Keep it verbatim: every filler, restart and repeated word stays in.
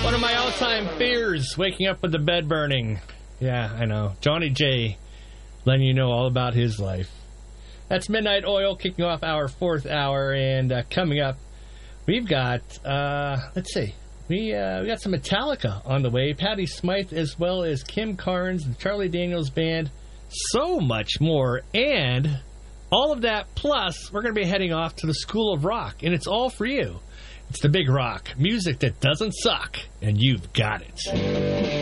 One of my all-time fears, waking up with the bed burning. Yeah, I know. Johnny J, letting you know all about his life. That's Midnight Oil, kicking off our fourth hour, and uh, coming up, we've got, uh, let's see, we uh, we got some Metallica on the way, Patti Smythe, as well as Kim Carnes, the Charlie Daniels Band, so much more, and all of that, plus, we're going to be heading off to the School of Rock, and it's all for you. It's the Big Rock, music that doesn't suck, and you've got it.